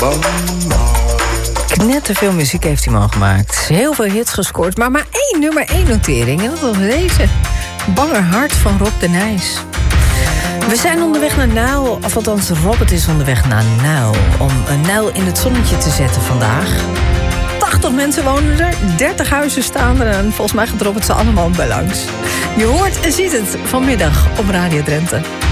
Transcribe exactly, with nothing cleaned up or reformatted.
Knetterveel muziek heeft die man gemaakt. Heel veel hits gescoord, maar maar één nummer één notering. En dat was deze. Banger Hart van Rob de Nijs. We zijn onderweg naar Nuil, of althans Robert is onderweg naar Nuil. Om een Nuil in het zonnetje te zetten vandaag. tachtig mensen wonen er, dertig huizen staan er en volgens mij gaat Robert ze allemaal bij langs. Je hoort en ziet het vanmiddag op Radio Drenthe.